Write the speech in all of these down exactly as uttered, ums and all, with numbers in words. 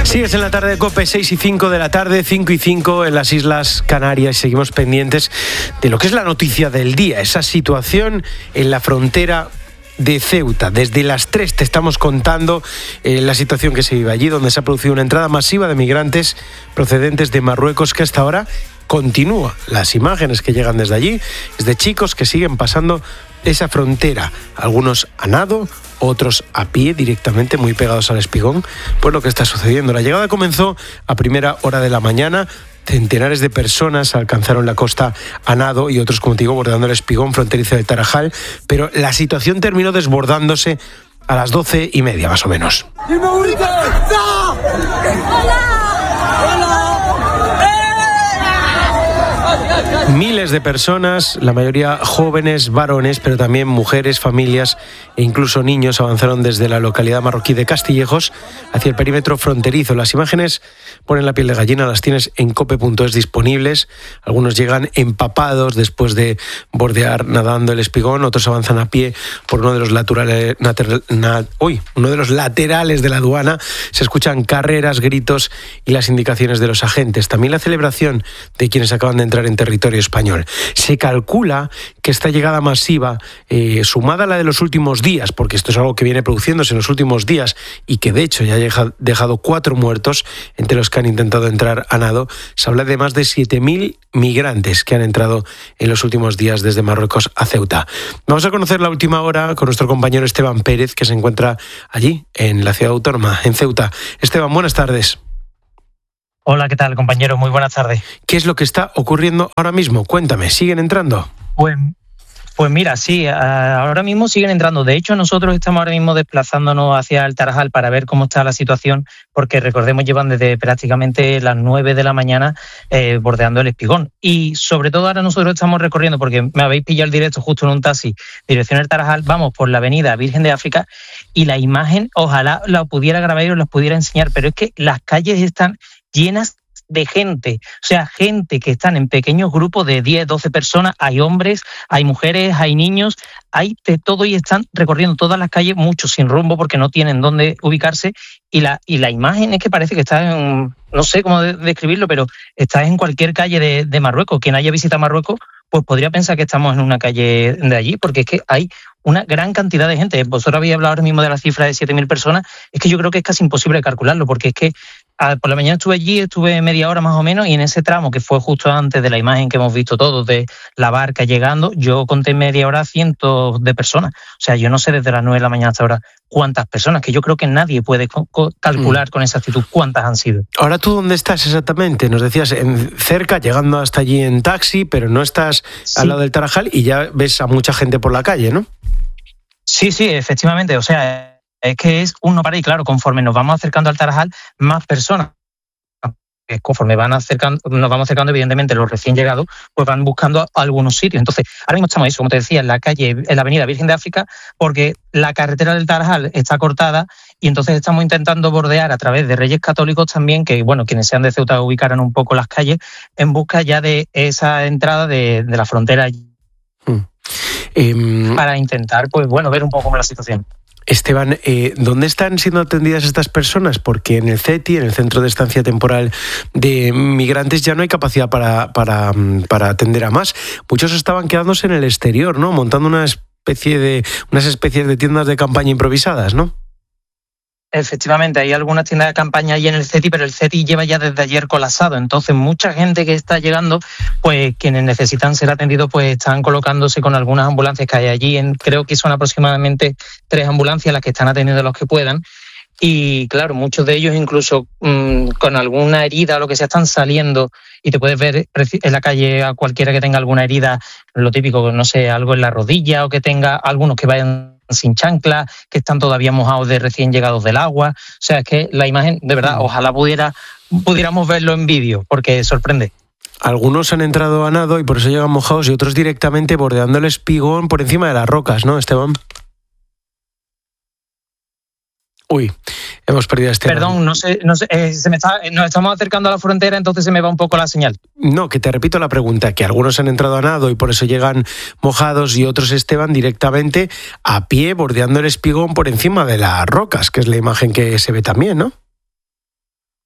Sigues en la tarde de COPE, seis y cinco de la tarde, cinco y cinco en las Islas Canarias. Seguimos pendientes de lo que es la noticia del día, esa situación en la frontera de Ceuta. Desde las tres te estamos contando eh, la situación que se vive allí, donde se ha producido una entrada masiva de migrantes procedentes de Marruecos que hasta ahora continúa. Las imágenes que llegan desde allí es de chicos que siguen pasando esa frontera, algunos a nado, otros a pie directamente, muy pegados al espigón. Pues lo que está sucediendo. La llegada comenzó a primera hora de la mañana. Centenares de personas alcanzaron la costa a nado y otros, como te digo, bordeando el espigón fronterizo de Tarajal, pero la situación terminó desbordándose a las doce y media más o menos. Miles de personas, la mayoría jóvenes, varones, pero también mujeres, familias e incluso niños avanzaron desde la localidad marroquí de Castillejos hacia el perímetro fronterizo. Las imágenes ponen la piel de gallina, las tienes en cope punto es disponibles. Algunos llegan empapados después de bordear nadando el espigón, otros avanzan a pie por uno de los laterales, nater, na, uy, uno de los laterales de la aduana. Se escuchan carreras, gritos y las indicaciones de los agentes. También la celebración de quienes acaban de entrar en territorio español. Se calcula que esta llegada masiva, eh, sumada a la de los últimos días, porque esto es algo que viene produciéndose en los últimos días y que de hecho ya ha dejado cuatro muertos entre los que han intentado entrar a nado, se habla de más de siete mil migrantes que han entrado en los últimos días desde Marruecos a Ceuta. Vamos a conocer la última hora con nuestro compañero Esteban Pérez, que se encuentra allí, en la ciudad autónoma, en Ceuta. Esteban, buenas tardes. Hola, ¿qué tal, compañero? Muy buenas tardes. ¿Qué es lo que está ocurriendo ahora mismo? Cuéntame, ¿siguen entrando? Pues, pues mira, sí, ahora mismo siguen entrando. De hecho, nosotros estamos ahora mismo desplazándonos hacia el Tarajal para ver cómo está la situación, porque recordemos, llevan desde prácticamente las nueve de la mañana eh, bordeando el espigón. Y sobre todo ahora nosotros estamos recorriendo, porque me habéis pillado el directo justo en un taxi, dirección el Tarajal, vamos por la avenida Virgen de África, y la imagen, ojalá la pudiera grabar y os la pudiera enseñar, pero es que las calles están llenas de gente, o sea, gente que están en pequeños grupos de diez, doce personas, hay hombres, hay mujeres, hay niños, hay de todo y están recorriendo todas las calles, muchos sin rumbo porque no tienen dónde ubicarse y la, y la imagen es que parece que está en, no sé cómo de, describirlo, pero está en cualquier calle de, de Marruecos. Quien haya visitado Marruecos pues podría pensar que estamos en una calle de allí, porque es que hay una gran cantidad de gente. Vosotros habéis hablado ahora mismo de la cifra de siete mil personas, es que yo creo que es casi imposible calcularlo, porque es que a, por la mañana estuve allí, estuve media hora más o menos, y en ese tramo, que fue justo antes de la imagen que hemos visto todos, de la barca llegando, yo conté media hora cientos de personas. O sea, yo no sé desde las nueve de la mañana hasta ahora cuántas personas, que yo creo que nadie puede co- co- calcular mm. con exactitud cuántas han sido. Ahora, ¿tú dónde estás exactamente? Nos decías en cerca, llegando hasta allí en taxi, pero no estás sí. al lado del Tarajal y ya ves a mucha gente por la calle, ¿no? Sí, sí, efectivamente. O sea, es que es un no parar y claro, conforme nos vamos acercando al Tarajal, más personas. Conforme van acercando, nos vamos acercando, evidentemente los recién llegados pues van buscando algunos sitios. Entonces, ahora mismo estamos eso, como te decía, en la calle, en la avenida Virgen de África, porque la carretera del Tarajal está cortada y entonces estamos intentando bordear a través de Reyes Católicos también, que bueno, quienes sean de Ceuta ubicaran un poco las calles en busca ya de esa entrada de, de la frontera hmm. eh, para intentar, pues bueno, ver un poco cómo es la situación. Esteban, eh, ¿dónde están siendo atendidas estas personas? Porque en el C E T I, en el Centro de Estancia Temporal de Migrantes, ya no hay capacidad para, para, para atender a más. Muchos estaban quedándose en el exterior, ¿no? Montando una especie de, unas especies de tiendas de campaña improvisadas, ¿no? Efectivamente, hay algunas tiendas de campaña ahí en el C E T I, pero el C E T I lleva ya desde ayer colapsado. Entonces, mucha gente que está llegando, pues quienes necesitan ser atendidos, pues están colocándose con algunas ambulancias que hay allí. En, creo que son aproximadamente tres ambulancias las que están atendiendo a los que puedan. Y claro, muchos de ellos incluso mmm, con alguna herida o lo que sea están saliendo y te puedes ver en la calle a cualquiera que tenga alguna herida, lo típico, no sé, algo en la rodilla o que tenga algunos que vayan sin chancla, que están todavía mojados de recién llegados del agua. O sea, es que la imagen, de verdad, ojalá pudiera pudiéramos verlo en vídeo, porque sorprende. Algunos han entrado a nado y por eso llegan mojados y otros directamente bordeando el espigón por encima de las rocas, ¿no, Esteban? Uy, hemos perdido a Esteban. Perdón, no sé, no sé eh, se me está, nos estamos acercando a la frontera, entonces se me va un poco la señal. No, que te repito la pregunta, que algunos han entrado a nado y por eso llegan mojados y otros, Esteban, directamente a pie bordeando el espigón por encima de las rocas, que es la imagen que se ve también, ¿no?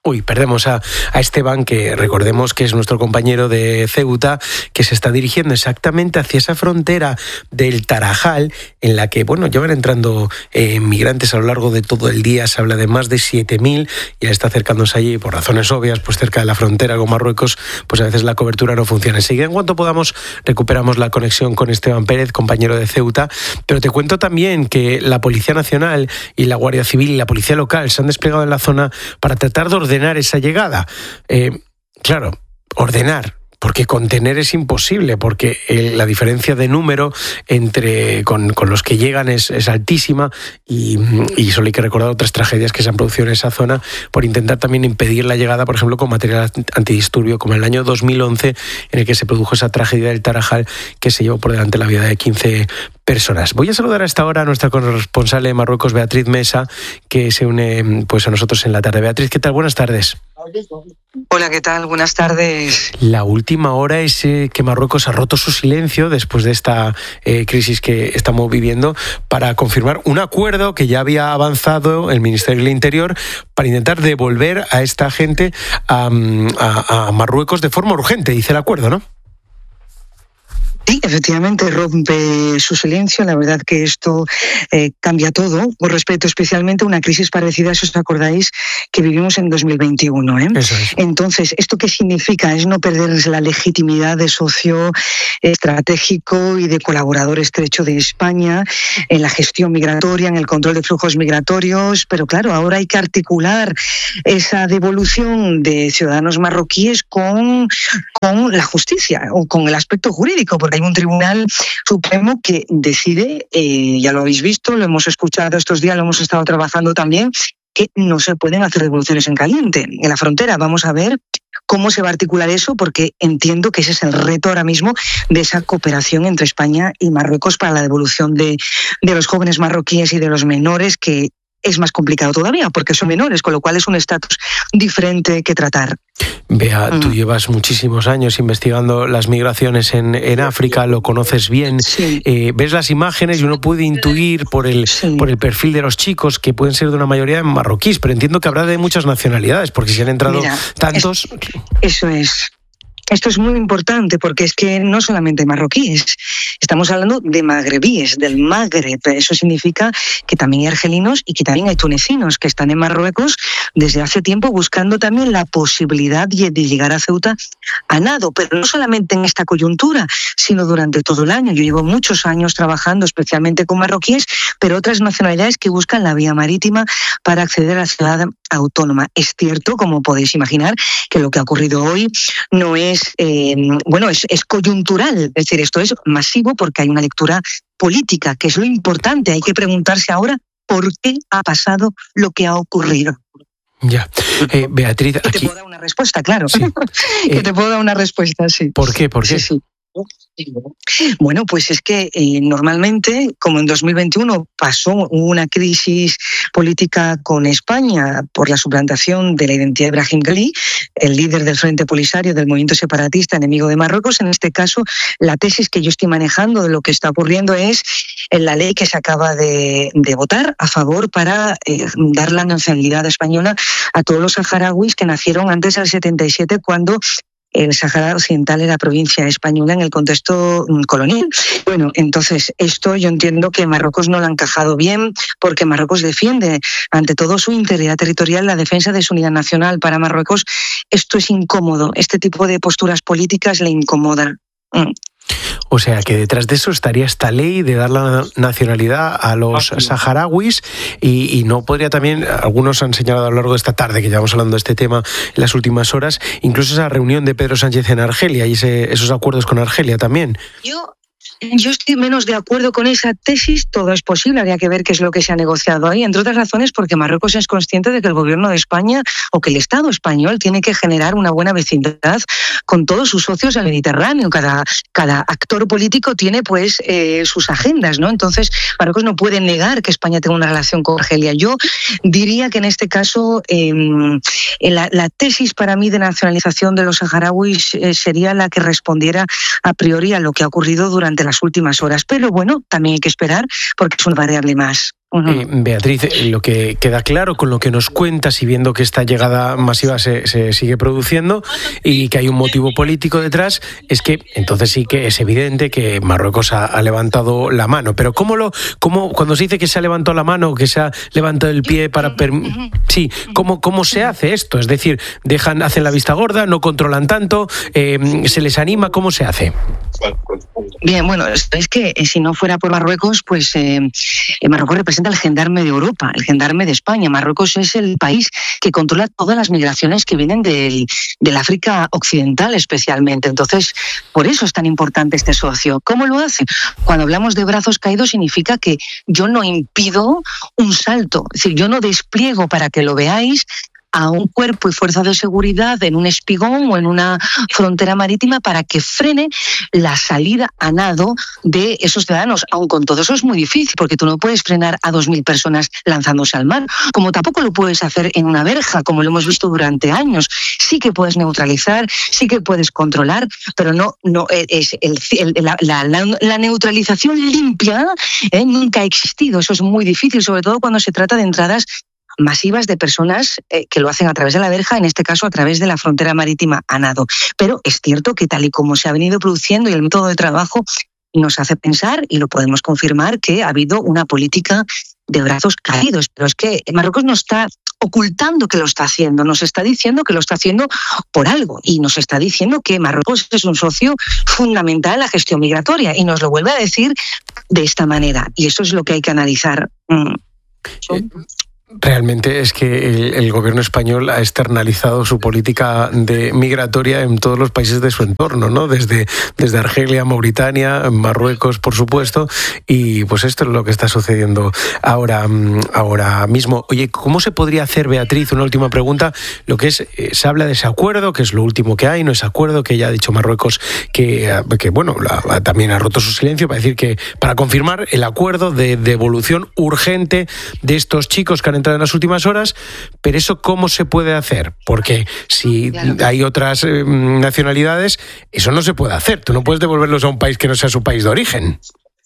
Uy, perdemos a, a Esteban, que recordemos que es nuestro compañero de Ceuta, que se está dirigiendo exactamente hacia esa frontera del Tarajal, en la que, bueno, llevan entrando eh, migrantes a lo largo de todo el día. Se habla de más de siete mil, y está acercándose allí por razones obvias, pues cerca de la frontera con Marruecos, pues a veces la cobertura no funciona. Enseguida, en cuanto podamos, recuperamos la conexión con Esteban Pérez, compañero de Ceuta. Pero te cuento también que la Policía Nacional y la Guardia Civil y la Policía Local se han desplegado en la zona para tratar de ordenar ordenar esa llegada. Eh, claro, ordenar, porque contener es imposible, porque el, la diferencia de número entre con, con los que llegan es, es altísima, y, y solo hay que recordar otras tragedias que se han producido en esa zona por intentar también impedir la llegada, por ejemplo, con material antidisturbio, como en el año dos mil once, en el que se produjo esa tragedia del Tarajal, que se llevó por delante la vida de quince personas. Voy a saludar a esta hora a nuestra corresponsal de Marruecos, Beatriz Mesa, que se une pues a nosotros en la tarde. Beatriz, ¿qué tal? Buenas tardes. Hola, ¿qué tal? Buenas tardes. La última hora es eh, que Marruecos ha roto su silencio después de esta eh, crisis que estamos viviendo, para confirmar un acuerdo que ya había avanzado el Ministerio del Interior para intentar devolver a esta gente a, a, a Marruecos de forma urgente, dice el acuerdo, ¿no? Sí, efectivamente rompe su silencio. La verdad que esto eh, cambia todo con respecto especialmente a una crisis parecida, si os acordáis, que vivimos en dos mil veintiuno. ¿eh? Eso es. Entonces, ¿esto qué significa? Es no perder la legitimidad de socio estratégico y de colaborador estrecho de España en la gestión migratoria, en el control de flujos migratorios, pero claro, ahora hay que articular esa devolución de ciudadanos marroquíes con, con la justicia o con el aspecto jurídico, porque hay un tribunal supremo que decide, eh, ya lo habéis visto, lo hemos escuchado estos días, lo hemos estado trabajando también, que no se pueden hacer devoluciones en caliente en la frontera. Vamos a ver cómo se va a articular eso, porque entiendo que ese es el reto ahora mismo de esa cooperación entre España y Marruecos para la devolución de, de los jóvenes marroquíes y de los menores, que es más complicado todavía porque son menores, con lo cual es un estatus diferente que tratar. Bea, tú llevas muchísimos años investigando las migraciones en, en África, lo conoces bien. Sí. Eh, ves las imágenes y uno puede intuir por el, Sí. por el perfil de los chicos que pueden ser de una mayoría marroquíes, pero entiendo que habrá de muchas nacionalidades, porque si han entrado Mira, tantos... Es, eso es. Esto es muy importante porque es que no solamente marroquíes, estamos hablando de magrebíes, del Magreb. Eso significa que también hay argelinos y que también hay tunecinos que están en Marruecos desde hace tiempo buscando también la posibilidad de llegar a Ceuta a nado, pero no solamente en esta coyuntura, sino durante todo el año. Yo llevo muchos años trabajando especialmente con marroquíes, pero otras nacionalidades que buscan la vía marítima para acceder a la ciudad autónoma. Es cierto, como podéis imaginar, que lo que ha ocurrido hoy no es Eh, bueno, es, es coyuntural, es decir, esto es masivo porque hay una lectura política, que es lo importante. Hay que preguntarse ahora por qué ha pasado lo que ha ocurrido. Ya. Eh, Beatriz, que aquí... te puedo dar una respuesta, claro. Sí. que Eh, te puedo dar una respuesta, sí. ¿Por qué? ¿Por qué? Sí, sí. Bueno, pues es que eh, normalmente, como en dos mil veintiuno pasó una crisis política con España por la suplantación de la identidad de Brahim Ghali, el líder del Frente Polisario, del movimiento separatista enemigo de Marruecos, en este caso la tesis que yo estoy manejando de lo que está ocurriendo es en la ley que se acaba de, de votar a favor para eh, dar la nacionalidad española a todos los saharauis que nacieron antes del setenta y siete, cuando el Sáhara Occidental era provincia española en el contexto colonial. Bueno, entonces esto yo entiendo que Marruecos no lo ha encajado bien, porque Marruecos defiende ante todo su integridad territorial, la defensa de su unidad nacional. Para Marruecos esto es incómodo, este tipo de posturas políticas le incomodan. Mm. O sea, que detrás de eso estaría esta ley de dar la nacionalidad a los saharauis, y, y no podría también, algunos han señalado a lo largo de esta tarde, que llevamos hablando de este tema en las últimas horas, incluso esa reunión de Pedro Sánchez en Argelia y ese, esos acuerdos con Argelia también. Yo... Yo estoy menos de acuerdo con esa tesis. Todo es posible, habría que ver qué es lo que se ha negociado ahí, entre otras razones porque Marruecos es consciente de que el gobierno de España o que el Estado español tiene que generar una buena vecindad con todos sus socios del Mediterráneo. Cada, cada actor político tiene pues eh, sus agendas, ¿no? Entonces Marruecos no puede negar que España tenga una relación con Argelia. Yo diría que en este caso eh, la, la tesis para mí de nacionalización de los saharauis eh, sería la que respondiera a priori a lo que ha ocurrido durante las últimas horas. Pero bueno, también hay que esperar porque es una variable más. Uh-huh. Eh, Beatriz, lo que queda claro con lo que nos cuentas y viendo que esta llegada masiva se, se sigue produciendo y que hay un motivo político detrás, es que entonces sí que es evidente que Marruecos ha, ha levantado la mano. Pero ¿cómo lo, cómo, cuando se dice que se ha levantado la mano, que se ha levantado el pie para... Per... Sí, ¿cómo, ¿cómo se hace esto? Es decir, dejan, hacen la vista gorda, no controlan tanto, eh, se les anima, ¿cómo se hace? Bien, bueno, es que eh, si no fuera por Marruecos, pues eh, Marruecos representa el gendarme de Europa, el gendarme de España. Marruecos es el país que controla todas las migraciones que vienen del, del África Occidental especialmente. Entonces, por eso es tan importante este socio. ¿Cómo lo hace? Cuando hablamos de brazos caídos significa que yo no impido un salto, es decir, yo no despliego para que lo veáis a un cuerpo y fuerza de seguridad en un espigón o en una frontera marítima para que frene la salida a nado de esos ciudadanos. Aun con todo eso es muy difícil, porque tú no puedes frenar a dos mil personas lanzándose al mar, como tampoco lo puedes hacer en una verja, como lo hemos visto durante años. Sí que puedes neutralizar, sí que puedes controlar, pero no, no es el, el, la, la, la neutralización limpia eh, nunca ha existido. Eso es muy difícil, sobre todo cuando se trata de entradas masivas de personas eh, que lo hacen a través de la verja, en este caso a través de la frontera marítima a nado. Pero es cierto que tal y como se ha venido produciendo y el método de trabajo nos hace pensar, y lo podemos confirmar, que ha habido una política de brazos caídos. Pero es que Marruecos no está ocultando que lo está haciendo, nos está diciendo que lo está haciendo por algo, y nos está diciendo que Marruecos es un socio fundamental en la gestión migratoria, y nos lo vuelve a decir de esta manera, y eso es lo que hay que analizar. Mm. Eh. Realmente es que el, el gobierno español ha externalizado su política de migratoria en todos los países de su entorno, ¿no? Desde, desde Argelia, Mauritania, Marruecos, por supuesto, y pues esto es lo que está sucediendo ahora, ahora mismo. Oye, ¿cómo se podría hacer, Beatriz, una última pregunta, lo que es, eh, se habla de ese acuerdo, que es lo último que hay, no ese acuerdo que ya ha dicho Marruecos que, que bueno, la, también ha roto su silencio para decir que, para confirmar el acuerdo de devolución urgente de estos chicos que han entrado en las últimas horas, pero eso ¿cómo se puede hacer? Porque si claro. hay otras eh, nacionalidades, eso no se puede hacer. Tú no puedes devolverlos a un país que no sea su país de origen.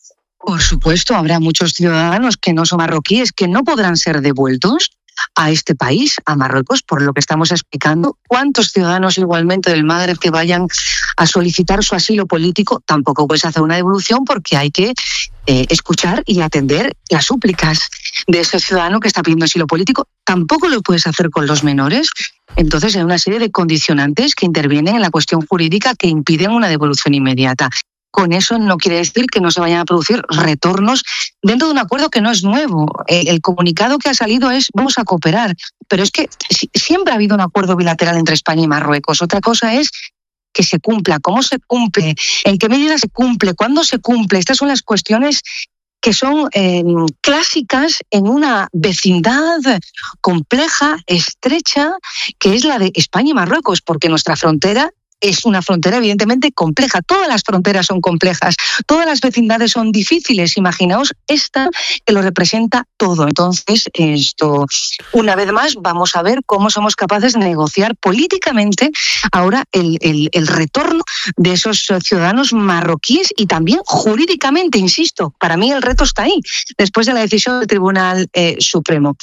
Por supuesto, habrá muchos ciudadanos que no son marroquíes que no podrán ser devueltos a este país, a Marruecos, por lo que estamos explicando. ¿Cuántos ciudadanos igualmente del Magreb que vayan a solicitar su asilo político? Tampoco puedes hacer una devolución, porque hay que eh, escuchar y atender las súplicas de ese ciudadano que está pidiendo asilo político. Tampoco lo puedes hacer con los menores. Entonces hay una serie de condicionantes que intervienen en la cuestión jurídica que impiden una devolución inmediata. Con eso no quiere decir que no se vayan a producir retornos dentro de un acuerdo que no es nuevo. El, el comunicado que ha salido es vamos a cooperar, pero es que siempre ha habido un acuerdo bilateral entre España y Marruecos. Otra cosa es que se cumpla, cómo se cumple, en qué medida se cumple, cuándo se cumple. Estas son las cuestiones que son eh, clásicas en una vecindad compleja, estrecha, que es la de España y Marruecos, porque nuestra frontera es una frontera evidentemente compleja. Todas las fronteras son complejas, todas las vecindades son difíciles. Imaginaos esta que lo representa todo. Entonces, esto, una vez más, vamos a ver cómo somos capaces de negociar políticamente ahora el, el, el retorno de esos ciudadanos marroquíes, y también jurídicamente, insisto, para mí el reto está ahí, después de la decisión del Tribunal eh, Supremo.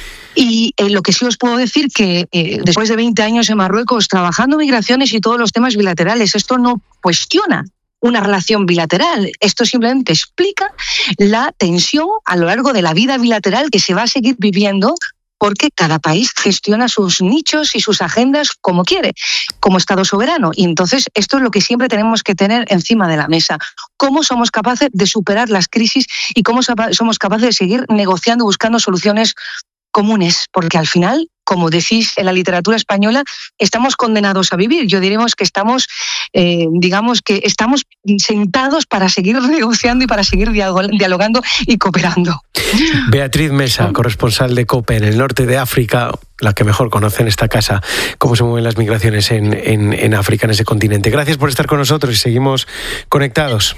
Y eh, lo que sí os puedo decir que eh, después de veinte años en Marruecos trabajando migraciones y todos los temas bilaterales, esto no cuestiona una relación bilateral, esto simplemente explica la tensión a lo largo de la vida bilateral que se va a seguir viviendo, porque cada país gestiona sus nichos y sus agendas como quiere, como Estado soberano. Y entonces esto es lo que siempre tenemos que tener encima de la mesa. Cómo somos capaces de superar las crisis y cómo somos capaces de seguir negociando, buscando soluciones comunes, porque al final, como decís en la literatura española, estamos condenados a vivir. Yo diríamos que estamos, eh, digamos que estamos sentados para seguir negociando y para seguir dialogando y cooperando. Beatriz Mesa, corresponsal de COPE en el norte de África, la que mejor conoce en esta casa cómo se mueven las migraciones en, en, en África, en ese continente. Gracias por estar con nosotros y seguimos conectados.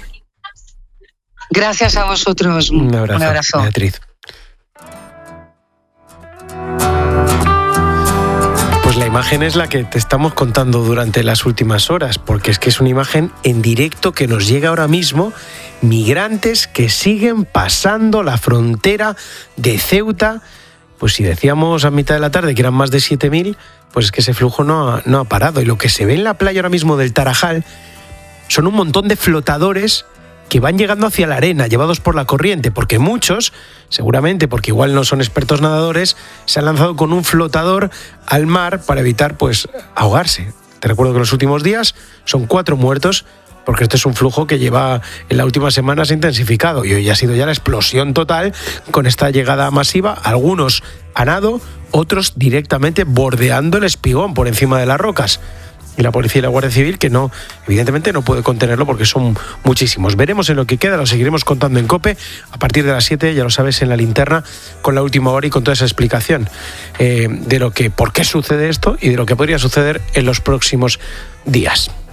Gracias a vosotros. Un abrazo, Un abrazo. Beatriz. Pues la imagen es la que te estamos contando durante las últimas horas, porque es que es una imagen en directo que nos llega ahora mismo, migrantes que siguen pasando la frontera de Ceuta. Pues si decíamos a mitad de la tarde que eran más de siete mil, pues es que ese flujo no ha, no ha parado. Y lo que se ve en la playa ahora mismo del Tarajal son un montón de flotadores que van llegando hacia la arena, llevados por la corriente, porque muchos, seguramente porque igual no son expertos nadadores, se han lanzado con un flotador al mar para evitar pues ahogarse. Te recuerdo que en los últimos días son cuatro muertos, porque este es un flujo que lleva en las últimas semanas intensificado y hoy ha sido ya la explosión total con esta llegada masiva, algunos a nado, otros directamente bordeando el espigón por encima de las rocas. Y la policía y la Guardia Civil que no, evidentemente no puede contenerlo porque son muchísimos. Veremos en lo que queda, lo seguiremos contando en COPE a partir de las siete, ya lo sabes, en la linterna, con la última hora y con toda esa explicación eh, de lo que, por qué sucede esto y de lo que podría suceder en los próximos días.